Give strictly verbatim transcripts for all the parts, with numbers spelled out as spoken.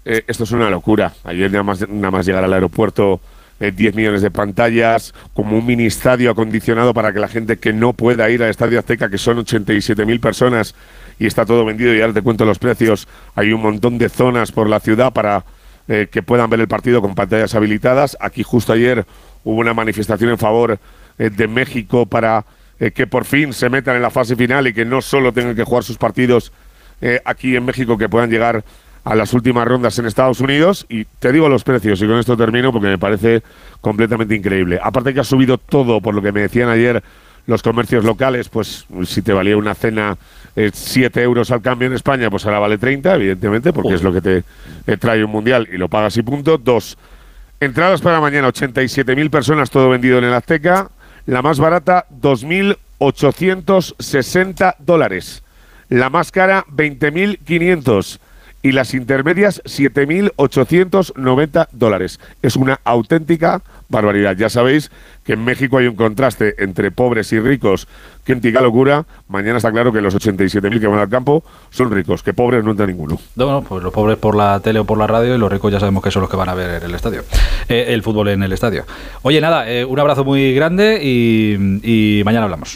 eh, esto es una locura. Ayer nada más, nada más llegar al aeropuerto, eh, diez millones de pantallas, como un mini estadio acondicionado para que la gente que no pueda ir al Estadio Azteca, que son ochenta y siete mil personas, y está todo vendido, y ahora te cuento los precios, hay un montón de zonas por la ciudad para eh, que puedan ver el partido con pantallas habilitadas. Aquí justo ayer hubo una manifestación en favor eh, de México para eh, que por fin se metan en la fase final y que no solo tengan que jugar sus partidos eh, aquí en México, que puedan llegar a las últimas rondas en Estados Unidos. Y te digo los precios, y con esto termino porque me parece completamente increíble. Aparte que ha subido todo, por lo que me decían ayer los comercios locales, pues si te valía una cena eh, siete euros al cambio en España, pues ahora vale treinta, evidentemente, porque Uy. es lo que te eh, trae un mundial y lo pagas y punto. Dos, entradas para mañana, ochenta y siete mil personas, todo vendido en el Azteca. La más barata, dos mil ochocientos sesenta dólares. La más cara, veinte mil quinientos. Y las intermedias, siete mil ochocientos noventa dólares. Es una auténtica barbaridad. Ya sabéis que en México hay un contraste entre pobres y ricos, que auténtica locura. Mañana está claro que los ochenta y siete mil que van al campo son ricos, que pobres no entra ninguno. No, no, pues los pobres por la tele o por la radio, y los ricos ya sabemos que son los que van a ver el estadio, eh, el fútbol en el estadio. Oye, nada, eh, un abrazo muy grande y, y mañana hablamos.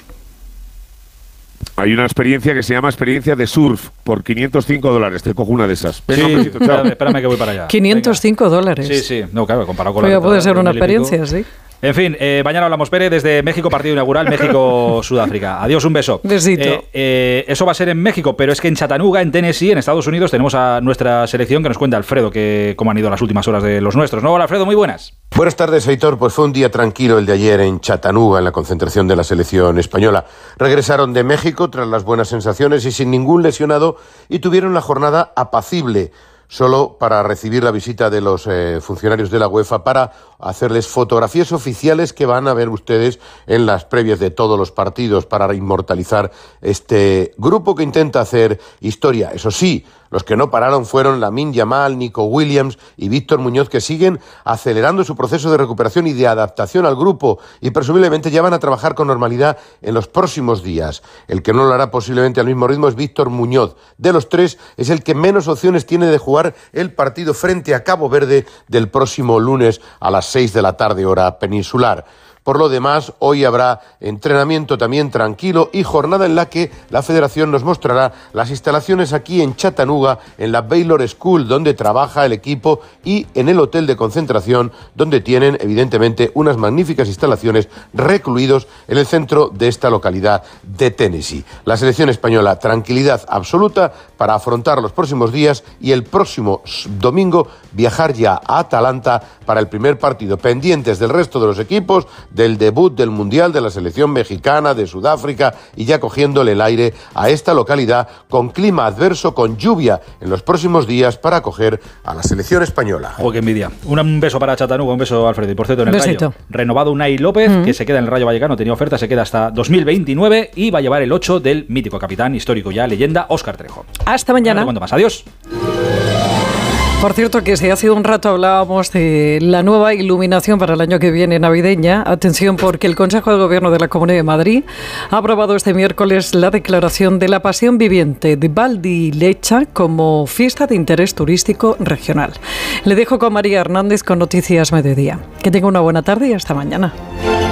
Hay una experiencia que se llama experiencia de surf por quinientos cinco dólares. Te cojo una de esas. Venga, sí, besito, espérame, espérame que voy para allá. quinientos cinco dólares. Sí, sí. No, claro, comparado con pues la... ya puede ser una experiencia, sí. En fin, eh, mañana hablamos, Pere, desde México, partido inaugural, México-Sudáfrica. Adiós, un beso. Besito. Eh, eh, eso va a ser en México, pero es que en Chattanooga, en Tennessee, en Estados Unidos, tenemos a nuestra selección, que nos cuenta Alfredo que cómo han ido las últimas horas de los nuestros. ¿No? Hola, Alfredo, muy buenas. Buenas tardes, Aitor. Pues fue un día tranquilo el de ayer en Chattanooga, en la concentración de la selección española. Regresaron de México tras las buenas sensaciones y sin ningún lesionado, y tuvieron la jornada apacible, solo para recibir la visita de los eh, funcionarios de la UEFA para hacerles fotografías oficiales que van a ver ustedes en las previas de todos los partidos, para inmortalizar este grupo que intenta hacer historia. Eso sí, los que no pararon fueron Lamine Yamal, Nico Williams y Víctor Muñoz, que siguen acelerando su proceso de recuperación y de adaptación al grupo, y presumiblemente ya van a trabajar con normalidad en los próximos días. El que no lo hará posiblemente al mismo ritmo es Víctor Muñoz. De los tres, es el que menos opciones tiene de jugar el partido frente a Cabo Verde del próximo lunes a las seis de la tarde, hora peninsular. Por lo demás, hoy habrá entrenamiento también tranquilo y jornada en la que la Federación nos mostrará las instalaciones aquí en Chattanooga, en la Baylor School, donde trabaja el equipo, y en el hotel de concentración, donde tienen, evidentemente, unas magníficas instalaciones recluidos en el centro de esta localidad de Tennessee. La selección española, tranquilidad absoluta para afrontar los próximos días, y el próximo domingo viajar ya a Atalanta para el primer partido, pendientes del resto de los equipos, del debut del Mundial de la selección mexicana, de Sudáfrica, y ya cogiéndole el aire a esta localidad con clima adverso, con lluvia en los próximos días, para acoger a la selección española. ¡Oh, qué envidia! Un beso para Chattanooga, un beso, Alfredo. Y por cierto, en el Besito. Rayo, renovado Unai López, mm. que se queda en el Rayo Vallecano, tenía oferta, se queda hasta dos mil veintinueve y va a llevar el ocho del mítico capitán histórico, ya leyenda, Óscar Trejo. Hasta mañana. No te cuento más. Adiós. Por cierto, que si hace un rato hablábamos de la nueva iluminación para el año que viene, navideña, atención, porque el Consejo de Gobierno de la Comunidad de Madrid ha aprobado este miércoles la declaración de la Pasión Viviente de Valdilecha como fiesta de interés turístico regional. Le dejo con María Hernández con Noticias Mediodía. Que tenga una buena tarde y hasta mañana.